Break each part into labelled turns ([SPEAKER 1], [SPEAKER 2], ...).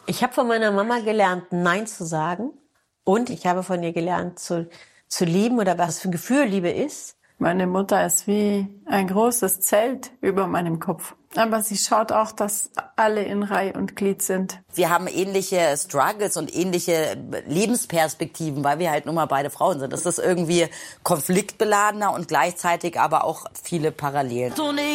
[SPEAKER 1] Ich habe von meiner Mama gelernt, Nein zu sagen. Und ich habe von ihr gelernt, zu lieben oder was für ein Gefühl Liebe ist.
[SPEAKER 2] Meine Mutter ist wie ein großes Zelt über meinem Kopf. Aber sie schaut auch, dass alle in Reihe und Glied sind.
[SPEAKER 3] Wir haben ähnliche Struggles und ähnliche Lebensperspektiven, weil wir halt nun mal beide Frauen sind. Das ist irgendwie konfliktbeladener und gleichzeitig aber auch viele Parallelen.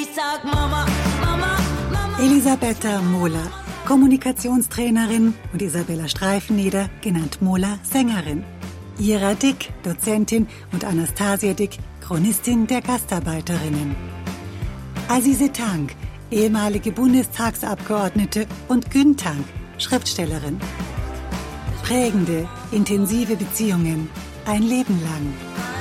[SPEAKER 4] Elisabetta Mohler, Kommunikationstrainerin, und Isabella Streifeneder, genannt Mohler, Sängerin. Ira Dick, Dozentin, und Anastasia Dick, Chronistin der Gastarbeiterinnen. Azize Tank, ehemalige Bundestagsabgeordnete, und Gün Tank, Schriftstellerin. Prägende, intensive Beziehungen, ein Leben lang.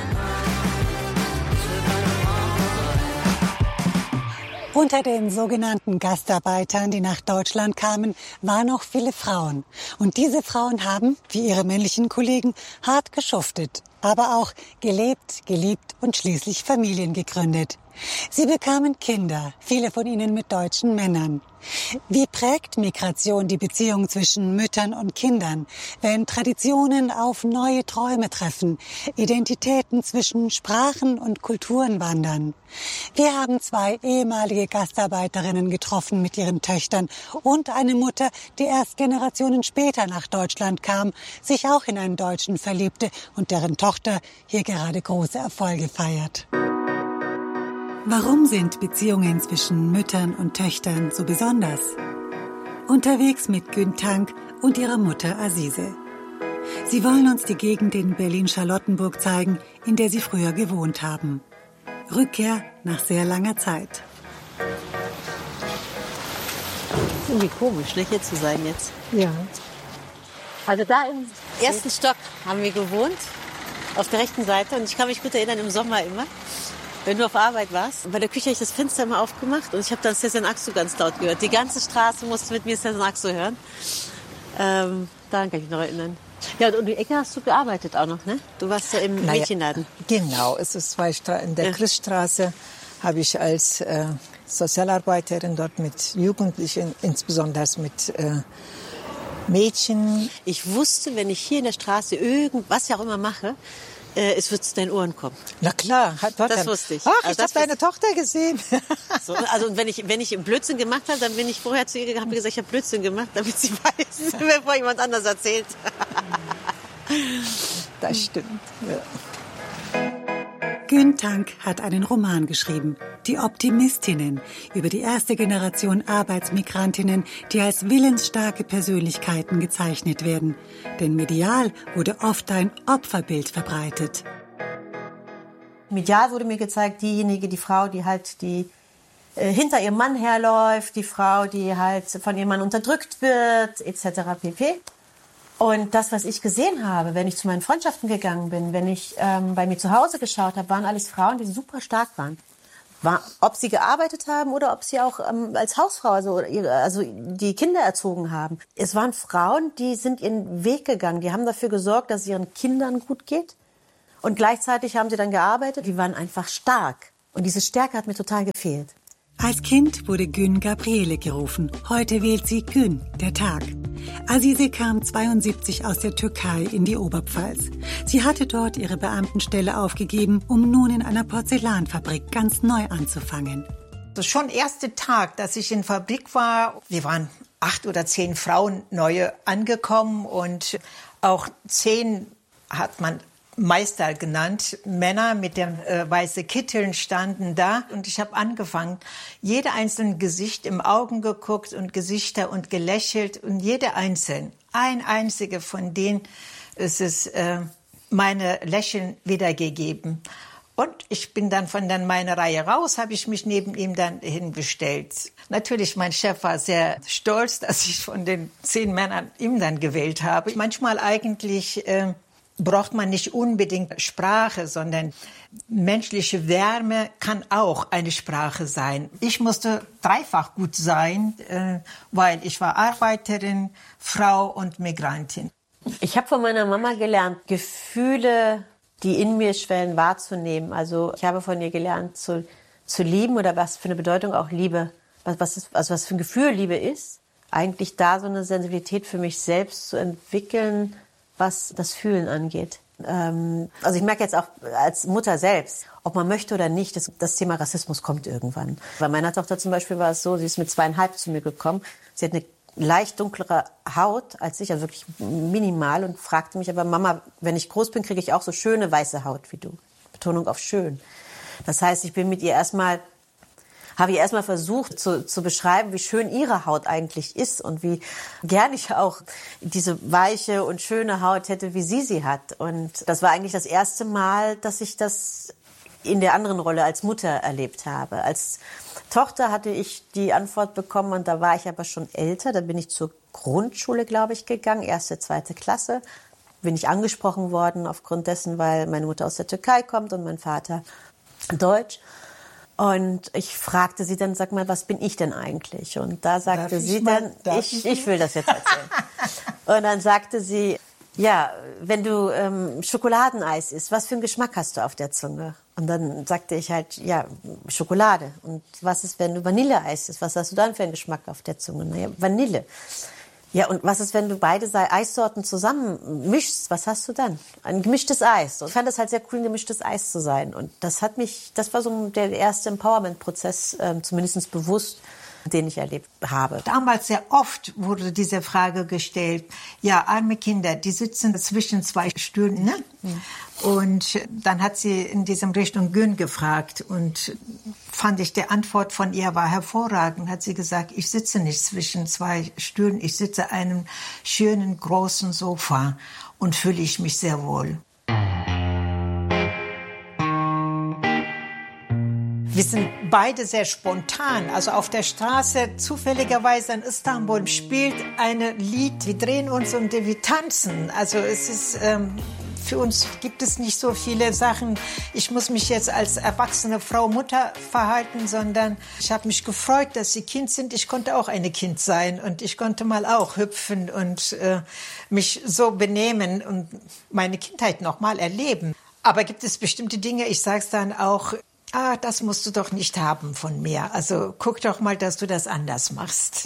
[SPEAKER 4] Unter den sogenannten Gastarbeitern, die nach Deutschland kamen, waren noch viele Frauen. Und diese Frauen haben, wie ihre männlichen Kollegen, hart geschuftet, aber auch gelebt, geliebt und schließlich Familien gegründet. Sie bekamen Kinder, viele von ihnen mit deutschen Männern. Wie prägt Migration die Beziehung zwischen Müttern und Kindern, wenn Traditionen auf neue Träume treffen, Identitäten zwischen Sprachen und Kulturen wandern? Wir haben zwei ehemalige Gastarbeiterinnen getroffen mit ihren Töchtern und eine Mutter, die erst Generationen später nach Deutschland kam, sich auch in einen Deutschen verliebte und deren Tochter hier gerade große Erfolge feiert. Warum sind Beziehungen zwischen Müttern und Töchtern so besonders? Unterwegs mit Gün Tank und ihrer Mutter Azize. Sie wollen uns die Gegend in Berlin-Charlottenburg zeigen, in der sie früher gewohnt haben. Rückkehr nach sehr langer Zeit.
[SPEAKER 1] Irgendwie komisch, ne, hier zu sein jetzt.
[SPEAKER 4] Ja.
[SPEAKER 1] Also da im ersten Stock haben wir gewohnt, auf der rechten Seite. Und ich kann mich gut erinnern, im Sommer immer, wenn du auf Arbeit warst. Bei der Küche habe ich das Fenster immer aufgemacht und ich habe dann Sezan Aksu ganz laut gehört. Die ganze Straße musste mit mir Sezan Aksu hören. Daran kann ich mich noch erinnern. Ja, und um die Ecke hast du gearbeitet auch noch, ne? Du warst ja im Mädchenladen.
[SPEAKER 5] Genau, es ist in der Christstraße habe ich als Sozialarbeiterin dort mit Jugendlichen, insbesondere mit Mädchen.
[SPEAKER 1] Ich wusste, wenn ich hier in der Straße irgendwas ja auch immer mache, es wird zu deinen Ohren kommen.
[SPEAKER 5] Na klar,
[SPEAKER 1] das wusste ich.
[SPEAKER 5] Ach, ich habe deine Tochter gesehen.
[SPEAKER 1] So, also wenn ich einen Blödsinn gemacht habe, dann bin ich vorher zu ihr gegangen und habe gesagt, ich habe Blödsinn gemacht, damit sie weiß, bevor jemand anders erzählt.
[SPEAKER 5] Das stimmt. Ja.
[SPEAKER 4] Gün Tank hat einen Roman geschrieben, Die Optimistinnen, über die erste Generation Arbeitsmigrantinnen, die als willensstarke Persönlichkeiten gezeichnet werden. Denn medial wurde oft ein Opferbild verbreitet.
[SPEAKER 1] Medial wurde mir gezeigt, die Frau, die hinter ihrem Mann herläuft, die Frau, die halt von ihrem Mann unterdrückt wird, etc. pp. Und das, was ich gesehen habe, wenn ich zu meinen Freundschaften gegangen bin, wenn ich bei mir zu Hause geschaut habe, waren alles Frauen, die super stark waren. Ob sie gearbeitet haben oder ob sie auch als Hausfrau also die Kinder erzogen haben. Es waren Frauen, die sind ihren Weg gegangen. Die haben dafür gesorgt, dass es ihren Kindern gut geht. Und gleichzeitig haben sie dann gearbeitet. Die waren einfach stark. Und diese Stärke hat mir total gefehlt.
[SPEAKER 4] Als Kind wurde Gün Gabriele gerufen. Heute wählt sie Gün, der Tag. Azize kam 1972 aus der Türkei in die Oberpfalz. Sie hatte dort ihre Beamtenstelle aufgegeben, um nun in einer Porzellanfabrik ganz neu anzufangen.
[SPEAKER 5] Also schon erster Tag, dass ich in der Fabrik war, wir waren 8 oder 10 Frauen neu angekommen und auch 10 hat man Meister genannt. Männer mit den weißen Kitteln standen da und ich habe angefangen, jede einzelne Gesicht im Augen geguckt und Gesichter und gelächelt und jede einzelne, ein einziger von denen ist es meine Lächeln wiedergegeben. Und ich bin dann von meiner Reihe raus, habe ich mich neben ihm dann hingestellt. Natürlich, mein Chef war sehr stolz, dass ich von den 10 Männern ihm dann gewählt habe. Manchmal eigentlich braucht man nicht unbedingt Sprache, sondern menschliche Wärme kann auch eine Sprache sein. Ich musste dreifach gut sein, weil ich war Arbeiterin, Frau und Migrantin.
[SPEAKER 1] Ich habe von meiner Mama gelernt, Gefühle, die in mir schwellen, wahrzunehmen. Also ich habe von ihr gelernt, zu lieben oder was für eine Bedeutung auch Liebe, was für ein Gefühl Liebe ist. eigentlich da so eine Sensibilität für mich selbst zu entwickeln, was das Fühlen angeht. Also ich merke jetzt auch als Mutter selbst, ob man möchte oder nicht, das Thema Rassismus kommt irgendwann. Bei meiner Tochter zum Beispiel war es so, sie ist mit 2,5 zu mir gekommen. Sie hat eine leicht dunklere Haut als ich, also wirklich minimal, und fragte mich aber, Mama, wenn ich groß bin, kriege ich auch so schöne weiße Haut wie du. Betonung auf schön. Das heißt, ich bin mit ihr habe ich erstmal versucht zu beschreiben, wie schön ihre Haut eigentlich ist und wie gern ich auch diese weiche und schöne Haut hätte, wie sie hat. Und das war eigentlich das erste Mal, dass ich das in der anderen Rolle als Mutter erlebt habe. Als Tochter hatte ich die Antwort bekommen, und da war ich aber schon älter. Da bin ich zur Grundschule, glaube ich, gegangen, 1., 2. Klasse. Bin ich angesprochen worden aufgrund dessen, weil meine Mutter aus der Türkei kommt und mein Vater Deutsch. Und ich fragte sie dann, sag mal, was bin ich denn eigentlich? Und da sagte sie dann, ich will das jetzt erzählen. Und dann sagte sie, ja, wenn du Schokoladeneis isst, was für einen Geschmack hast du auf der Zunge? Und dann sagte ich halt, ja, Schokolade. Und was ist, wenn du Vanilleeis isst? Was hast du dann für einen Geschmack auf der Zunge? Naja, Vanille. Ja, und was ist, wenn du beide Eissorten zusammen mischst? Was hast du dann? Ein gemischtes Eis. Und ich fand es halt sehr cool, ein gemischtes Eis zu sein. Und das war so der erste Empowerment-Prozess, zumindest bewusst, den ich erlebt habe.
[SPEAKER 5] Damals sehr oft wurde diese Frage gestellt, ja, arme Kinder, die sitzen zwischen 2 Stühlen, ne? Mhm. Und dann hat sie in diesem Richtung Gün gefragt, und fand ich, die Antwort von ihr war hervorragend. Hat sie gesagt, ich sitze nicht zwischen 2 Stühlen, ich sitze an einem schönen, großen Sofa und fühle ich mich sehr wohl. Wir sind beide sehr spontan. Also auf der Straße, zufälligerweise in Istanbul, spielt ein Lied. Wir drehen uns und wir tanzen. Also es ist, für uns gibt es nicht so viele Sachen. Ich muss mich jetzt als erwachsene Frau, Mutter verhalten, sondern ich habe mich gefreut, dass sie Kind sind. Ich konnte auch eine Kind sein und ich konnte mal auch hüpfen und mich so benehmen und meine Kindheit noch mal erleben. Aber gibt es bestimmte Dinge, ich sage es dann auch, das musst du doch nicht haben von mir. Also guck doch mal, dass du das anders machst.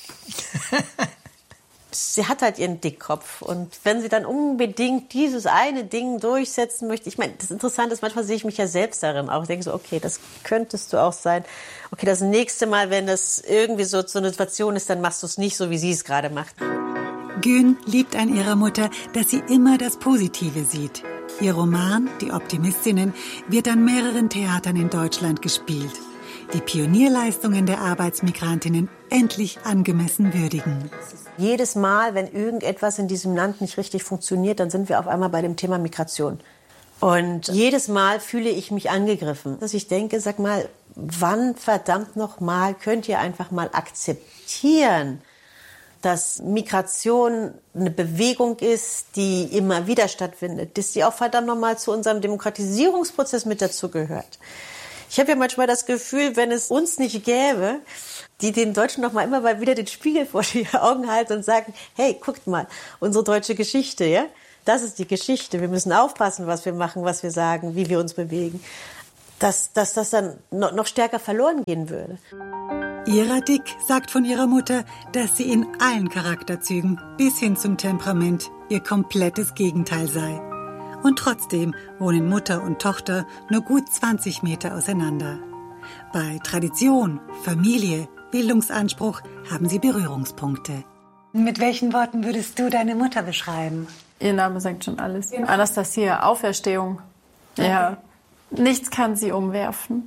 [SPEAKER 1] Sie hat halt ihren Dickkopf. Und wenn sie dann unbedingt dieses eine Ding durchsetzen möchte, ich meine, das Interessante ist, manchmal sehe ich mich ja selbst darin auch. Ich denke so, okay, das könntest du auch sein. Okay, das nächste Mal, wenn das irgendwie so eine Situation ist, dann machst du es nicht so, wie sie es gerade macht.
[SPEAKER 4] Gün liebt an ihrer Mutter, dass sie immer das Positive sieht. Ihr Roman, Die Optimistinnen, wird an mehreren Theatern in Deutschland gespielt. Die Pionierleistungen der Arbeitsmigrantinnen endlich angemessen würdigen.
[SPEAKER 1] Jedes Mal, wenn irgendetwas in diesem Land nicht richtig funktioniert, dann sind wir auf einmal bei dem Thema Migration. Und jedes Mal fühle ich mich angegriffen. Dass ich denke, sag mal, wann verdammt noch mal könnt ihr einfach mal akzeptieren, dass Migration eine Bewegung ist, die immer wieder stattfindet, dass die auch verdammt nochmal zu unserem Demokratisierungsprozess mit dazugehört. Ich habe ja manchmal das Gefühl, wenn es uns nicht gäbe, die den Deutschen noch mal immer mal wieder den Spiegel vor die Augen halten und sagen, hey, guckt mal, unsere deutsche Geschichte, ja, das ist die Geschichte. Wir müssen aufpassen, was wir machen, was wir sagen, wie wir uns bewegen, dass das dann noch stärker verloren gehen würde.
[SPEAKER 4] Ira Dick sagt von ihrer Mutter, dass sie in allen Charakterzügen bis hin zum Temperament ihr komplettes Gegenteil sei. Und trotzdem wohnen Mutter und Tochter nur gut 20 Meter auseinander. Bei Tradition, Familie, Bildungsanspruch haben sie Berührungspunkte. Mit welchen Worten würdest du deine Mutter beschreiben?
[SPEAKER 2] Ihr Name sagt schon alles. Anastasia, Auferstehung. Ja, nichts kann sie umwerfen.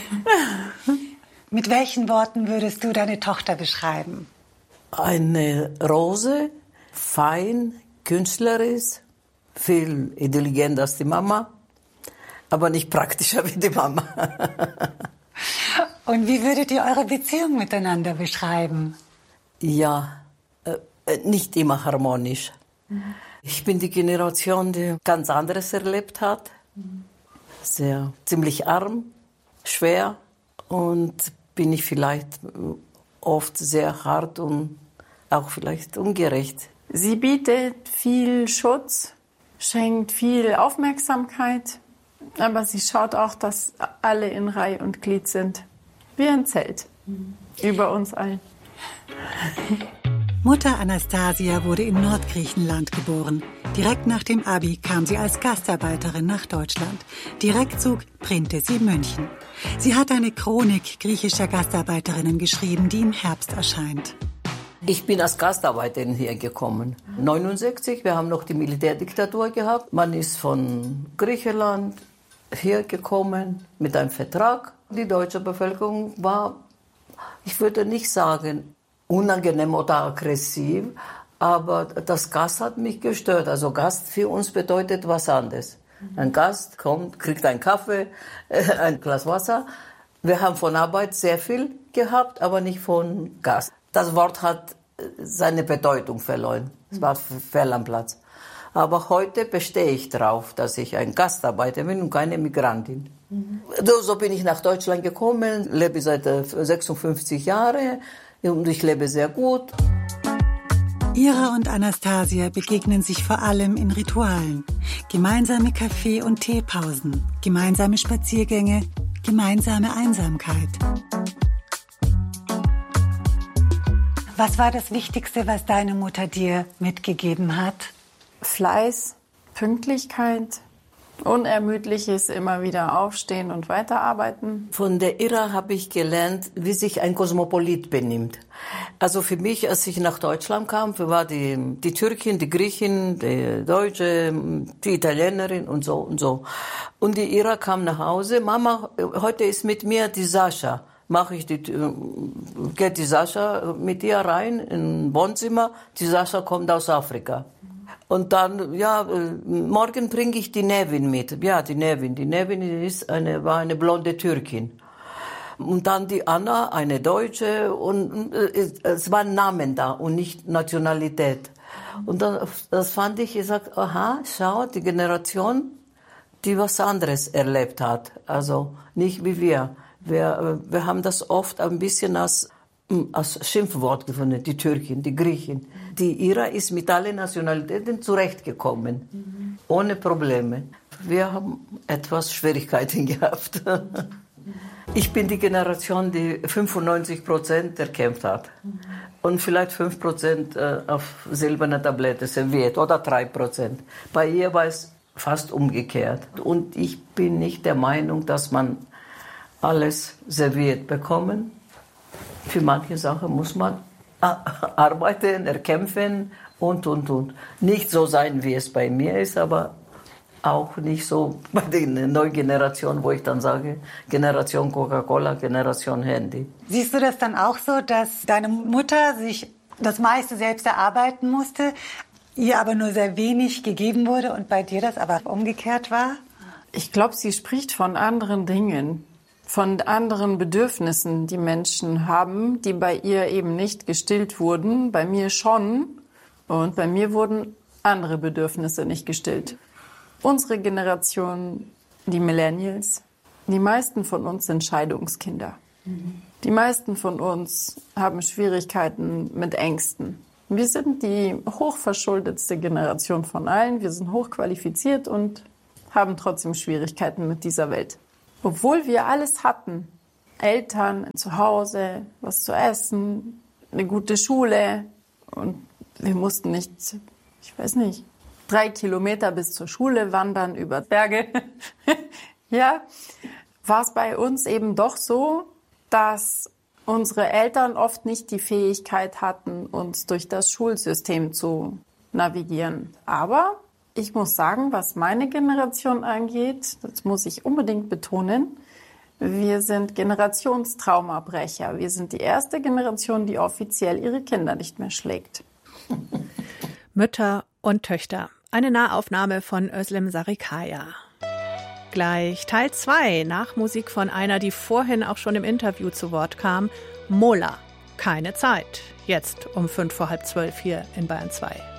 [SPEAKER 4] Mit welchen Worten würdest du deine Tochter beschreiben?
[SPEAKER 6] Eine Rose, fein, künstlerisch, viel intelligenter als die Mama, aber nicht praktischer wie die Mama.
[SPEAKER 4] Und wie würdet ihr eure Beziehung miteinander beschreiben?
[SPEAKER 6] Ja, nicht immer harmonisch. Ich bin die Generation, die ganz anderes erlebt hat. Ziemlich arm, schwer, und bin ich vielleicht oft sehr hart und auch vielleicht ungerecht.
[SPEAKER 2] Sie bietet viel Schutz, schenkt viel Aufmerksamkeit, aber sie schaut auch, dass alle in Reihe und Glied sind. Wie ein Zelt über uns allen.
[SPEAKER 4] Mutter Anastasia wurde in Nordgriechenland geboren. Direkt nach dem Abi kam sie als Gastarbeiterin nach Deutschland. Direktzug bringte sie München. Sie hat eine Chronik griechischer Gastarbeiterinnen geschrieben, die im Herbst erscheint.
[SPEAKER 6] Ich bin als Gastarbeiterin hier gekommen. 1969, wir haben noch die Militärdiktatur gehabt. Man ist von Griechenland hier gekommen mit einem Vertrag. Die deutsche Bevölkerung war, ich würde nicht sagen, unangenehm oder aggressiv, aber das Gast hat mich gestört. Also Gast für uns bedeutet was anderes. Ein Gast kommt, kriegt einen Kaffee, ein Glas Wasser. Wir haben von Arbeit sehr viel gehabt, aber nicht von Gast. Das Wort hat seine Bedeutung verloren. Es war fehl am Platz. Aber heute bestehe ich darauf, dass ich ein Gastarbeiter bin und keine Migrantin. So bin ich nach Deutschland gekommen, lebe seit 56 Jahren. Und ich lebe sehr gut.
[SPEAKER 4] Ira und Anastasia begegnen sich vor allem in Ritualen. Gemeinsame Kaffee- und Teepausen, gemeinsame Spaziergänge, gemeinsame Einsamkeit. Was war das Wichtigste, was deine Mutter dir mitgegeben hat?
[SPEAKER 2] Fleiß, Pünktlichkeit, unermüdliches immer wieder aufstehen und weiterarbeiten.
[SPEAKER 6] Von der Ira habe ich gelernt, wie sich ein Kosmopolit benimmt. Also für mich, als ich nach Deutschland kam, war die Türkin, die Griechin, die Deutsche, die Italienerin und so und so. Und die Ira kam nach Hause. Mama, heute ist mit mir die Sascha. Geht die Sascha mit ihr rein in Wohnzimmer. Die Sascha kommt aus Afrika. Und dann, morgen bringe ich die Nevin mit. Ja, die Nevin. Die Nevin war eine blonde Türkin. Und dann die Anna, eine Deutsche. Und es waren Namen da und nicht Nationalität. Und dann, das fand ich sag, aha, schau, die Generation, die was anderes erlebt hat. Also nicht wie wir. Wir haben das oft ein bisschen als Schimpfwort gefunden, die Türkin, die Griechin. Die Ira ist mit allen Nationalitäten zurechtgekommen, ohne Probleme. Wir haben etwas Schwierigkeiten gehabt. Ich bin die Generation, die 95% erkämpft hat und vielleicht 5% auf silberne Tablette serviert oder 3%. Bei ihr war es fast umgekehrt. Und ich bin nicht der Meinung, dass man alles serviert bekommen. Für manche Sachen muss man arbeiten, erkämpfen und. Nicht so sein, wie es bei mir ist, aber auch nicht so bei den neuen Generationen, wo ich dann sage, Generation Coca-Cola, Generation Handy.
[SPEAKER 4] Siehst du das dann auch so, dass deine Mutter sich das meiste selbst erarbeiten musste, ihr aber nur sehr wenig gegeben wurde und bei dir das aber umgekehrt war?
[SPEAKER 2] Ich glaube, sie spricht von anderen Dingen, von anderen Bedürfnissen, die Menschen haben, die bei ihr eben nicht gestillt wurden, bei mir schon. Und bei mir wurden andere Bedürfnisse nicht gestillt. Unsere Generation, die Millennials, die meisten von uns sind Scheidungskinder. Die meisten von uns haben Schwierigkeiten mit Ängsten. Wir sind die hochverschuldetste Generation von allen. Wir sind hochqualifiziert und haben trotzdem Schwierigkeiten mit dieser Welt. Obwohl wir alles hatten, Eltern zu Hause, was zu essen, eine gute Schule und wir mussten nicht, 3 Kilometer bis zur Schule wandern über Berge. Ja, war es bei uns eben doch so, dass unsere Eltern oft nicht die Fähigkeit hatten, uns durch das Schulsystem zu navigieren. Aber ich muss sagen, was meine Generation angeht, das muss ich unbedingt betonen, wir sind Generationstraumabrecher. Wir sind die erste Generation, die offiziell ihre Kinder nicht mehr schlägt.
[SPEAKER 7] Mütter und Töchter. Eine Nahaufnahme von Özlem Sarıkaya. Gleich Teil 2, Nachmusik von einer, die vorhin auch schon im Interview zu Wort kam, Mola. Keine Zeit. Jetzt um 11:55 hier in Bayern 2.